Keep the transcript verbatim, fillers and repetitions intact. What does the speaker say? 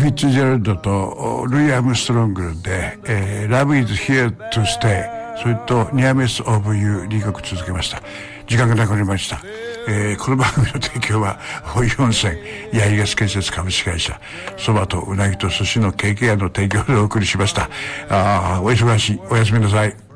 フィッツジェラルドとルイ・アームストロングで、えー、Love is here to stay、それと Near Miss of You にかこ続けました。時間がなくなりました。えー、この番組の提供は保井温泉八重樫建設株式会社、そばとうなぎと寿司のケーケーアールの提供でお送りしました。あー、お忙しい、おやすみなさい。